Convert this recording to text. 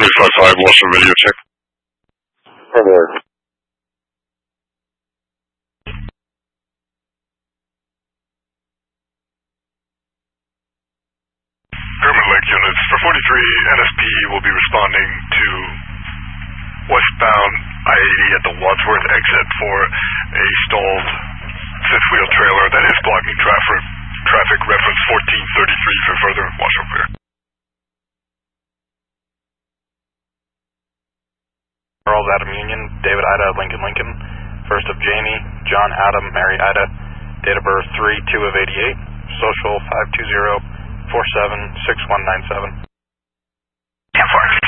355, lost a video check. Kermit Lake units, for 43, NSP will be responding to westbound I-80 at the Wadsworth exit for a stalled fifth wheel trailer that is blocking traffic reference 1433 for further wash repair. Charles Adam Union, David Ida, Lincoln Lincoln, first of Jamie, John Adam, Mary Ida, date of birth 3/2 of 88, social 520-476197. 10-4.